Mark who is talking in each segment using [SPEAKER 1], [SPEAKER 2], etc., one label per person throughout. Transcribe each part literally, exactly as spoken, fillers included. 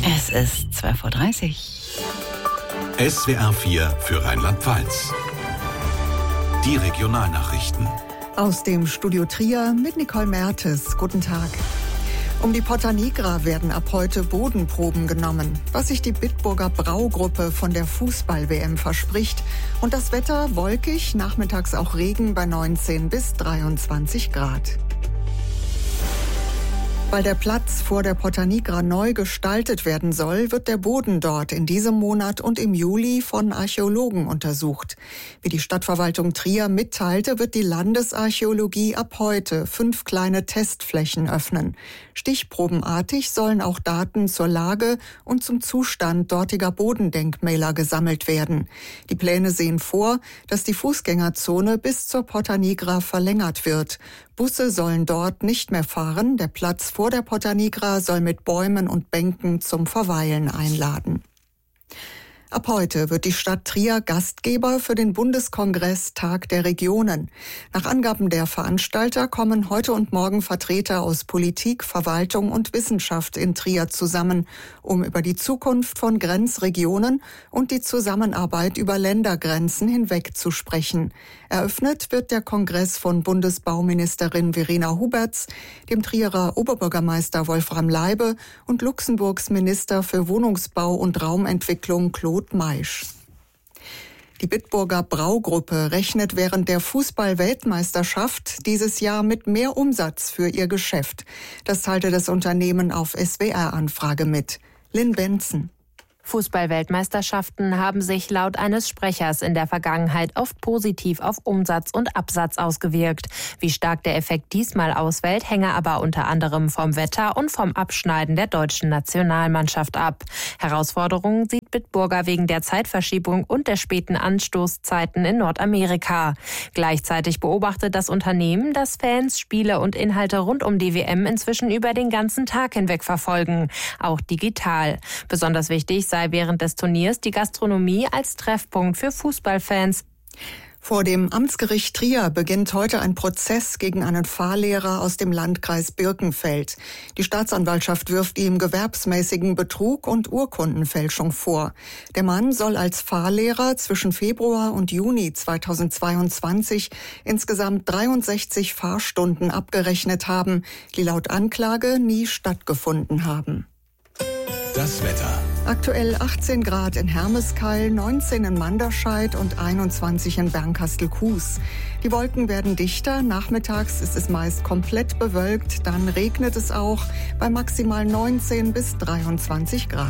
[SPEAKER 1] Es ist zwölf Uhr dreißig.
[SPEAKER 2] S W R vier für Rheinland-Pfalz. Die Regionalnachrichten.
[SPEAKER 3] Aus dem Studio Trier mit Nicole Mertes. Guten Tag. Um die Porta Nigra werden ab heute Bodenproben genommen, was sich die Bitburger Braugruppe von der Fußball-W M verspricht. Und das Wetter wolkig, nachmittags auch Regen bei neunzehn bis dreiundzwanzig Grad. Weil der Platz vor der Porta Nigra neu gestaltet werden soll, wird der Boden dort in diesem Monat und im Juli von Archäologen untersucht. Wie die Stadtverwaltung Trier mitteilte, wird die Landesarchäologie ab heute fünf kleine Testflächen öffnen. Stichprobenartig sollen auch Daten zur Lage und zum Zustand dortiger Bodendenkmäler gesammelt werden. Die Pläne sehen vor, dass die Fußgängerzone bis zur Porta Nigra verlängert wird. Busse sollen dort nicht mehr fahren. Der Platz vor der Porta Nigra soll mit Bäumen und Bänken zum Verweilen einladen. Ab heute wird die Stadt Trier Gastgeber für den Bundeskongress Tag der Regionen. Nach Angaben der Veranstalter kommen heute und morgen Vertreter aus Politik, Verwaltung und Wissenschaft in Trier zusammen, um über die Zukunft von Grenzregionen und die Zusammenarbeit über Ländergrenzen hinweg zu sprechen. Eröffnet wird der Kongress von Bundesbauministerin Verena Huberts, dem Trierer Oberbürgermeister Wolfram Leibe und Luxemburgs Minister für Wohnungsbau und Raumentwicklung Claude Maisch. Die Bitburger Braugruppe rechnet während der Fußball-Weltmeisterschaft dieses Jahr mit mehr Umsatz für ihr Geschäft. Das teilte das Unternehmen auf S W R-Anfrage mit. Lynn Benson.
[SPEAKER 4] Fußball-Weltmeisterschaften haben sich laut eines Sprechers in der Vergangenheit oft positiv auf Umsatz und Absatz ausgewirkt. Wie stark der Effekt diesmal ausfällt, hänge aber unter anderem vom Wetter und vom Abschneiden der deutschen Nationalmannschaft ab. Herausforderungen sieht Bitburger wegen der Zeitverschiebung und der späten Anstoßzeiten in Nordamerika. Gleichzeitig beobachtet das Unternehmen, dass Fans Spiele und Inhalte rund um die W M inzwischen über den ganzen Tag hinweg verfolgen, auch digital. Besonders wichtig sei während des Turniers die Gastronomie als Treffpunkt für Fußballfans.
[SPEAKER 3] Vor dem Amtsgericht Trier beginnt heute ein Prozess gegen einen Fahrlehrer aus dem Landkreis Birkenfeld. Die Staatsanwaltschaft wirft ihm gewerbsmäßigen Betrug und Urkundenfälschung vor. Der Mann soll als Fahrlehrer zwischen Februar und Juni zweitausendzweiundzwanzig insgesamt dreiundsechzig Fahrstunden abgerechnet haben, die laut Anklage nie stattgefunden haben.
[SPEAKER 2] Das Wetter.
[SPEAKER 3] Aktuell achtzehn Grad in Hermeskeil, neunzehn in Manderscheid und einundzwanzig in Bernkastel-Kues. Die Wolken werden dichter, nachmittags ist es meist komplett bewölkt, dann regnet es auch bei maximal neunzehn bis dreiundzwanzig Grad.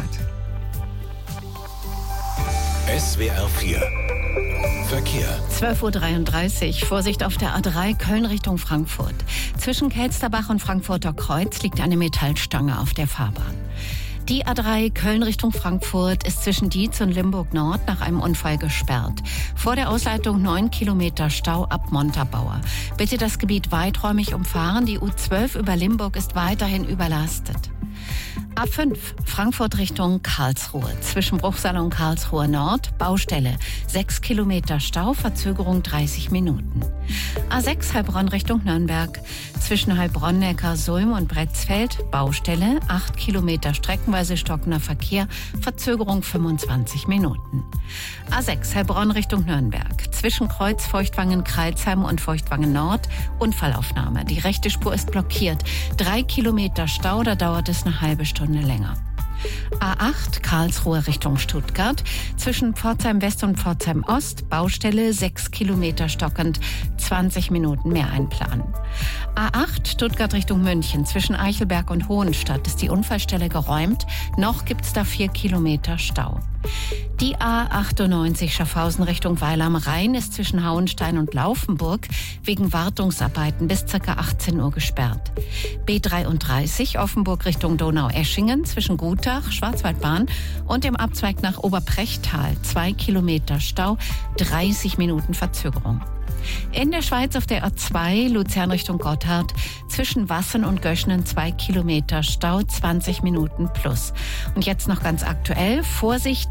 [SPEAKER 2] S W R vier. Verkehr.
[SPEAKER 1] zwölf Uhr dreiunddreißig. Vorsicht auf der A drei Köln Richtung Frankfurt. Zwischen Kelsterbach und Frankfurter Kreuz liegt eine Metallstange auf der Fahrbahn. Die A drei Köln Richtung Frankfurt ist zwischen Dietz und Limburg Nord nach einem Unfall gesperrt. Vor der Ausleitung neun Kilometer Stau ab Montabaur. Bitte das Gebiet weiträumig umfahren. Die U zwölf über Limburg ist weiterhin überlastet. A fünf Frankfurt Richtung Karlsruhe. Zwischen Bruchsal und Karlsruhe Nord Baustelle. sechs Kilometer Stau, Verzögerung dreißig Minuten. A sechs Heilbronn Richtung Nürnberg. Zwischen Heilbronn, Neckarsulm und Bretzfeld Baustelle. acht Kilometer streckenweise stockender Verkehr, Verzögerung fünfundzwanzig Minuten. A sechs Heilbronn Richtung Nürnberg. Zwischen Kreuz Feuchtwangen, Kreilsheim und Feuchtwangen Nord Unfallaufnahme. Die rechte Spur ist blockiert. Drei Kilometer Stau, da dauert es eine halbe Stunde länger. A acht Karlsruhe Richtung Stuttgart. Zwischen Pforzheim West und Pforzheim Ost Baustelle sechs Kilometer stockend, zwanzig Minuten mehr einplanen. A acht Stuttgart Richtung München. Zwischen Eichelberg und Hohenstadt ist die Unfallstelle geräumt. Noch gibt's da vier Kilometer Stau. Die A achtundneunzig Schaffhausen Richtung Weil am Rhein ist zwischen Hauenstein und Laufenburg wegen Wartungsarbeiten bis ca. achtzehn Uhr gesperrt. B dreiunddreißig Offenburg Richtung Donaueschingen zwischen Gutach, Schwarzwaldbahn und dem Abzweig nach Oberprechtal. Zwei Kilometer Stau, dreißig Minuten Verzögerung. In der Schweiz auf der A zwei Luzern Richtung Gotthard zwischen Wassen und Göschnen zwei Kilometer Stau, zwanzig Minuten plus. Und jetzt noch ganz aktuell, Vorsicht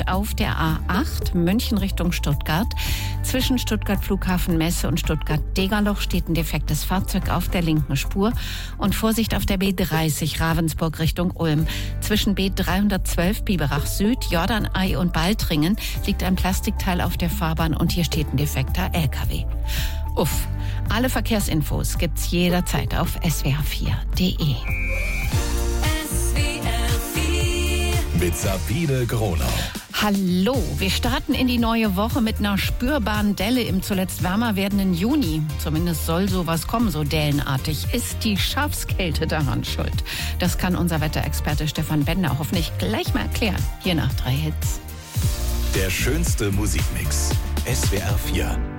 [SPEAKER 1] Start auf der A acht, München Richtung Stuttgart. Zwischen Stuttgart Flughafen Messe und Stuttgart-Degerloch steht ein defektes Fahrzeug auf der linken Spur. Und Vorsicht auf der B dreißig, Ravensburg Richtung Ulm. Zwischen B dreihundertzwölf, Biberach Süd, Jordanei und Baltringen liegt ein Plastikteil auf der Fahrbahn und hier steht ein defekter L K W. Uff, alle Verkehrsinfos gibt's jederzeit auf s w r vier punkt d e.
[SPEAKER 2] Mit Sabine Gronau.
[SPEAKER 1] Hallo, wir starten in die neue Woche mit einer spürbaren Delle im zuletzt wärmer werdenden Juni. Zumindest soll sowas kommen, so dellenartig. Ist die Schafskälte daran schuld? Das kann unser Wetterexperte Stefan Bender hoffentlich gleich mal erklären. Hier nach drei Hits.
[SPEAKER 2] Der schönste Musikmix. S W R vier.